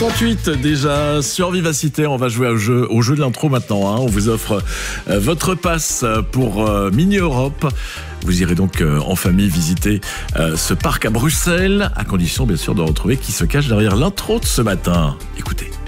7h58 déjà sur Vivacité. On va jouer au jeu de l'intro maintenant. On vous offre votre passe pour Mini Europe. Vous irez donc en famille visiter ce parc à Bruxelles, à condition bien sûr de retrouver qui se cache derrière l'intro de ce matin. Écoutez.